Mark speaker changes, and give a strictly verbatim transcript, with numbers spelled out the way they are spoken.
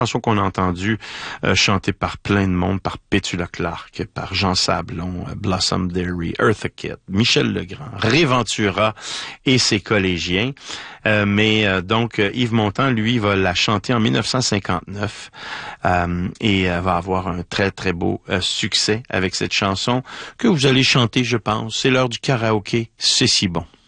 Speaker 1: chanson qu'on a entendue euh, chantée par plein de monde, par Petula Clark, par Jean Sablon, euh, Blossom Derry, Eartha Kitt, Michel Legrand, Ray Ventura et ses collégiens. Euh, mais euh, donc Yves Montand, lui, va la chanter en mille neuf cent cinquante-neuf euh, et euh, va avoir un très très beau euh, succès avec cette chanson que vous allez chanter, je pense. C'est l'heure du karaoké, c'est si bon.